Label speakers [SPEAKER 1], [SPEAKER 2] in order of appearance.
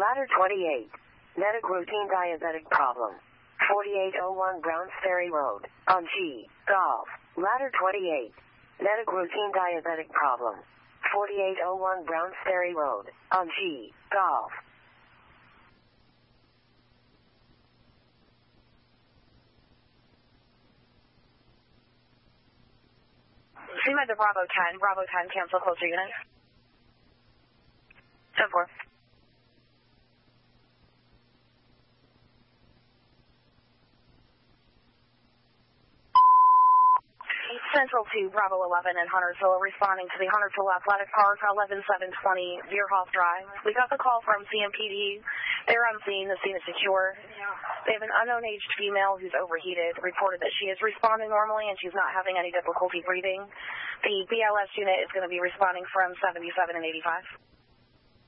[SPEAKER 1] Ladder 28. Medic routine diabetic problem. 4801 Browns Ferry Road. On G. Golf. Ladder 28. Medic routine diabetic problem. 4801 Browns Ferry Road. On G. Golf.
[SPEAKER 2] Seamed to Bravo 10. Bravo 10, cancel closer unit. 10-4. Central to Bravo 11 in Huntersville, responding to the Huntersville Athletic Park, 11720 Bierhoff Drive. We got the call from CMPD. They're on scene. The scene is secure. They have an unknown aged female who's overheated, reported that she is responding normally and she's not having any difficulty breathing. The BLS unit is going to be responding from 77 and 85.